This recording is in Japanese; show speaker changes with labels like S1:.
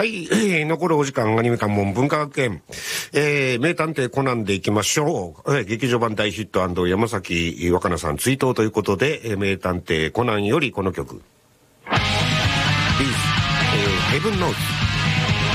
S1: はい、残るお時間、アニメ関門文化学園、名探偵コナンでいきましょう。劇場版大ヒット&山崎若菜さん追悼ということで、名探偵コナンよりこの曲。Please, Heaven Knows。